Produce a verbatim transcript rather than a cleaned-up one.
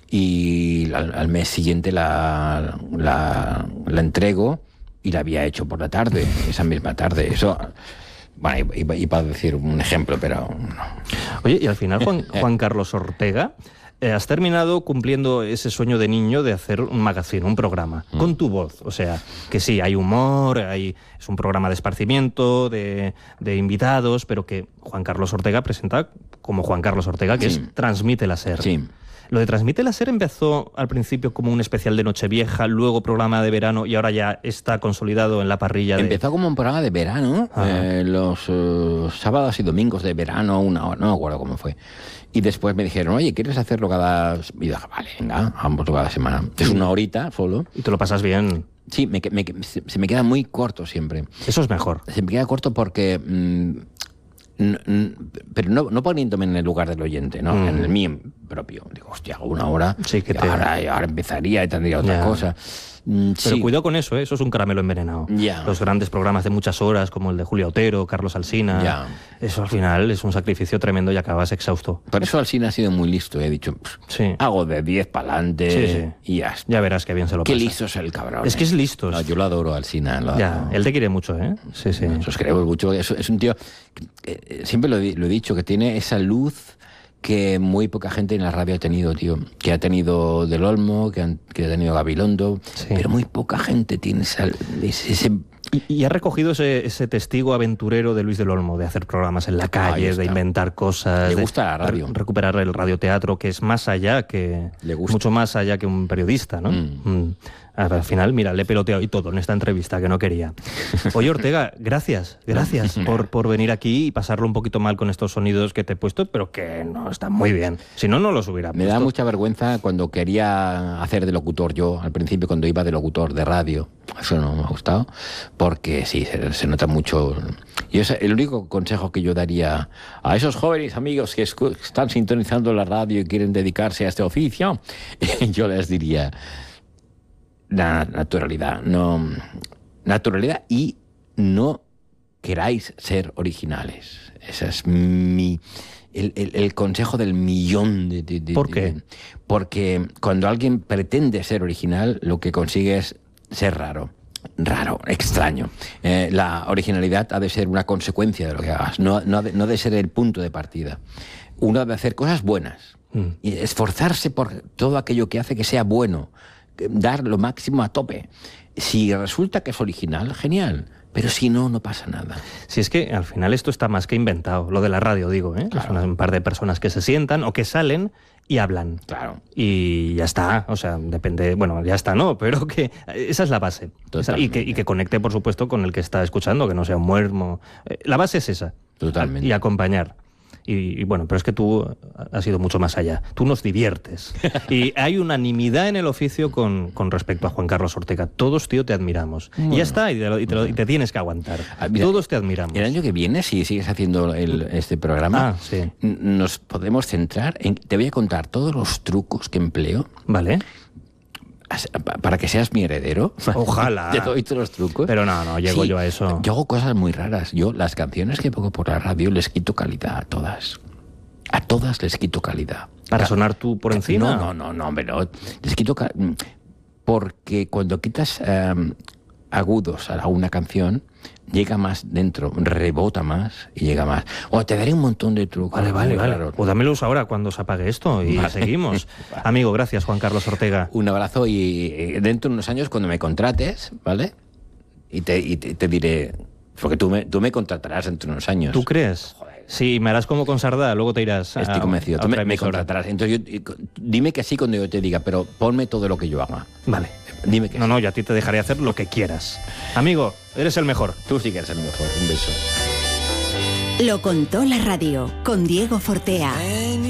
y al, al mes siguiente la, la, la entrego y la había hecho por la tarde, esa misma tarde. Eso, bueno, iba, iba a decir un ejemplo, pero no. Oye, y al final, Juan, Juan Carlos Ortega, eh, has terminado cumpliendo ese sueño de niño de hacer un magazine, un programa, mm. con tu voz. O sea, que sí, hay humor, hay, es un programa de esparcimiento, de, de invitados, pero que Juan Carlos Ortega presenta como Juan Carlos Ortega, que sí. es Transmite la SER. Sí. Lo de Transmite la SER empezó al principio como un especial de Nochevieja, luego programa de verano y ahora ya está consolidado en la parrilla de... Empezó como un programa de verano, eh, los uh, sábados y domingos de verano, una hora, no me acuerdo cómo fue. Y después me dijeron, oye, ¿quieres hacerlo cada...? Y dije, vale, venga, vamos cada semana. Es una horita solo. ¿Y te lo pasas bien? Sí, me, me, se, se me queda muy corto siempre. Eso es mejor. Se me queda corto porque... Mmm, No, no, pero no, no poniéndome en el lugar del oyente, ¿no? Mm. En el mío propio. Digo, hostia, hago una hora sí, que y te... ahora, ahora empezaría y tendría otra ya. cosa. Mm, pero sí. cuidado con eso, ¿eh? Eso es un caramelo envenenado. Ya. Los grandes programas de muchas horas, como el de Julia Otero, Carlos Alsina, ya. eso al final es un sacrificio tremendo y acabas exhausto. Por eso Alsina ha sido muy listo. He dicho, sí. hago de diez para adelante sí, sí. y ya está. Ya verás qué bien se lo qué pasa. Qué listo es el cabrón. Es que es listo. No, yo lo adoro, Alsina. Lo ya, adoro. Él te quiere mucho, ¿eh? Sí, sí. Nosotros queremos mucho. Es, es un tío, que, siempre lo, lo he dicho, que tiene esa luz que muy poca gente en la radio ha tenido, tío. Que ha tenido Del Olmo, que, han, que ha tenido Gabilondo, sí. pero muy poca gente tiene esa, ese... ese... Y, y ha recogido ese, ese testigo aventurero de Luis Del Olmo, de hacer programas en la calle, de inventar cosas... Le de gusta la radio. Re recuperar el radioteatro, que es más allá que... Le gusta. Mucho más allá que un periodista, ¿no? Mm. Mm. Al final, mira, le he peloteado y todo en esta entrevista, que no quería. Oye, Ortega, gracias, gracias por, por venir aquí y pasarlo un poquito mal con estos sonidos que te he puesto, pero que no están muy bien. Si no, no los hubiera puesto. Me da mucha vergüenza cuando quería hacer de locutor yo, al principio cuando iba de locutor de radio. Eso no me ha gustado, porque sí, se, se nota mucho. Y es el único consejo que yo daría a esos jóvenes amigos que están sintonizando la radio y quieren dedicarse a este oficio, yo les diría... La naturalidad, no naturalidad y no queráis ser originales. Ese es mi el, el, el consejo del millón de, de, de ¿Por qué? De, porque cuando alguien pretende ser original, lo que consigue es ser raro. Raro, extraño. Eh, la originalidad ha de ser una consecuencia de lo que hagas, no, no, de, no de ser el punto de partida. Uno debe hacer cosas buenas mm. y esforzarse por todo aquello que hace que sea bueno. Dar lo máximo a tope. Si resulta que es original, genial. Pero si no, no pasa nada. Si es que al final esto está más que inventado. Lo de la radio, digo, ¿eh? Claro. Son un par de personas que se sientan o que salen y hablan. Claro. Y ya está. O sea, depende... Bueno, ya está, ¿no? Pero que esa es la base. Esa, y, que, y que conecte, por supuesto, con el que está escuchando, que no sea un muermo. La base es esa. Totalmente. Y acompañar. Y, y bueno, pero es que tú has ido mucho más allá. Tú nos diviertes. Y hay unanimidad en el oficio con, con respecto a Juan Carlos Ortega. Todos, tío, te admiramos. Bueno, y ya está, y te, lo, y, te lo, y te tienes que aguantar. Ah, mira, todos te admiramos. El año que viene, si sigues haciendo el, este programa, ah, sí. nos podemos centrar en... Te voy a contar todos los trucos que empleo. Vale. Para que seas mi heredero. Ojalá. Te doy todos los trucos. Pero no, no llego sí, yo a eso. Yo hago cosas muy raras. Yo las canciones que pongo por la radio les quito calidad a todas. A todas les quito calidad. ¿Para Ca sonar tú por encima? No, no, no, no, hombre, no. Les quito calidad. Porque cuando quitas um, agudos a una canción, llega más dentro, rebota más y llega más. O te daré un montón de trucos. Vale, vale, vale. Raro. O dámelos ahora cuando se apague esto y vale. seguimos. Vale. Amigo, gracias, Juan Carlos Ortega. Un abrazo y dentro de unos años, cuando me contrates, ¿vale? Y te, y te, te diré... Porque tú me, tú me contratarás dentro de unos años. ¿Tú crees? Joder. Sí, me harás como con Sardá, luego te irás a... Estoy convencido. Tú me, me contratarás. Entonces yo, dime que sí cuando yo te diga, pero ponme todo lo que yo haga. Vale. Dime que No, sí. no, yo a ti te dejaré hacer lo que quieras. Amigo, eres el mejor. Tú sí que eres el mejor. Un beso. Lo contó la radio con Diego Fortea.